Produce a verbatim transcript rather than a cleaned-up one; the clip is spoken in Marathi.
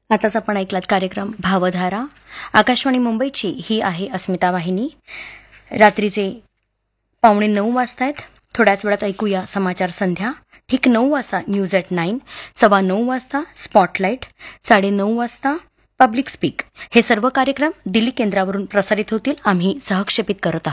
आताच आपण ऐकलात कार्यक्रम भावधारा. आकाशवाणी मुंबईची ही आहे अस्मिता वाहिनी. रात्रीचे पावणे नऊ वाजता आहेत. थोड्याच वेळात ऐकूया समाचार संध्या. ठीक नऊ वाजता न्यूज ॲट नाईन, सव्वा नऊ वाजता स्पॉटलाईट, साडे नऊ वाजता पब्लिक स्पीक. हे सर्व कार्यक्रम दिल्ली केंद्रावरून प्रसारित होतील. आम्ही सहक्षेपित करत आहोत.